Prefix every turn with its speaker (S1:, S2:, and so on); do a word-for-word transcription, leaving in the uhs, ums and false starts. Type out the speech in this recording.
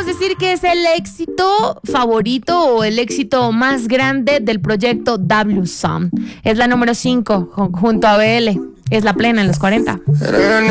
S1: podemos decir que es el éxito favorito o el éxito más grande del proyecto W Song. Es la número cinco junto a B L. Es la plena en los cuarenta.